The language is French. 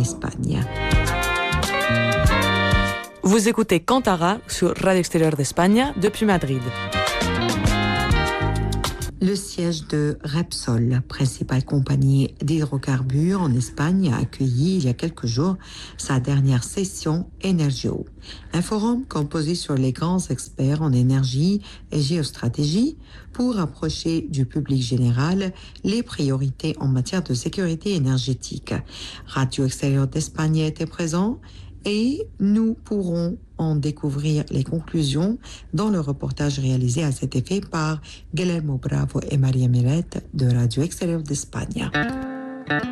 Espagne. Vous écoutez Cantara sur Radio Extérieure d'Espagne depuis Madrid. Le siège de Repsol, principale compagnie d'hydrocarbures en Espagne, a accueilli il y a quelques jours sa dernière session Energio, un forum composé sur les grands experts en énergie et géostratégie pour approcher du public général les priorités en matière de sécurité énergétique. Radio Extérieure d'Espagne était présent et nous pourrons en découvrir les conclusions dans le reportage réalisé à cet effet par Guillermo Bravo et Maria Miret de Radio Extérieure d'Espagne.